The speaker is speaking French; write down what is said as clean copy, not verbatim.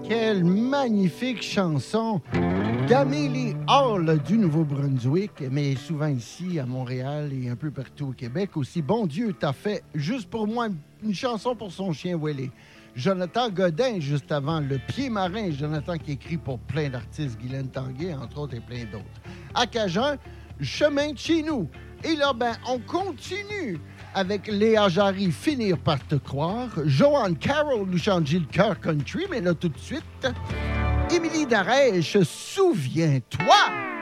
Quelle magnifique chanson d'Amélie Hall du Nouveau-Brunswick, mais souvent ici à Montréal et un peu partout au Québec aussi. Bon Dieu, t'as fait juste pour moi une chanson pour son chien Willy. Jonathan Godin, juste avant, Le Pied Marin, Jonathan qui écrit pour plein d'artistes, Guylaine Tanguay, entre autres, et plein d'autres. À Cajun, Chemin de chez nous. Et là, on continue avec Léa Jarry, Finir par te croire. Joanne Carroll nous chante Gilles Cœur Country, mais là, tout de suite, Émilie Darèche, Souviens-toi!